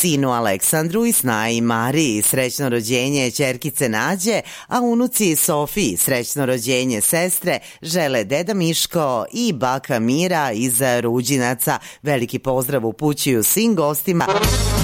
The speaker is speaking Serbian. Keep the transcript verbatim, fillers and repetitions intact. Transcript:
sinu Aleksandru i snaji Mariji srećno rođenje ćerkice Nađe, a unuci Sofiji srećno rođenje sestre žele deda Miško i baka Mira iz Ruđinaca. Veliki pozdrav upućuju svim gostima.